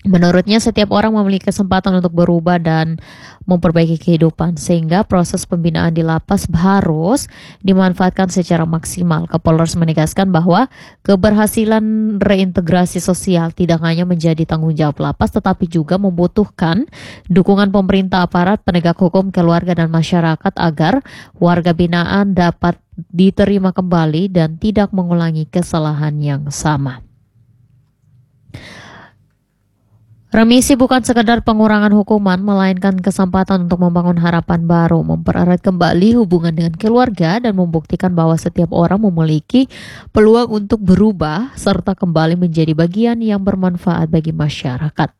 Menurutnya, setiap orang memiliki kesempatan untuk berubah dan memperbaiki kehidupan, sehingga proses pembinaan di lapas harus dimanfaatkan secara maksimal. Kapolres menegaskan bahwa keberhasilan reintegrasi sosial tidak hanya menjadi tanggung jawab lapas, tetapi juga membutuhkan dukungan pemerintah, aparat penegak hukum, keluarga, dan masyarakat agar warga binaan dapat diterima kembali dan tidak mengulangi kesalahan yang sama. Remisi bukan sekedar pengurangan hukuman, melainkan kesempatan untuk membangun harapan baru, mempererat kembali hubungan dengan keluarga, dan membuktikan bahwa setiap orang memiliki peluang untuk berubah serta kembali menjadi bagian yang bermanfaat bagi masyarakat.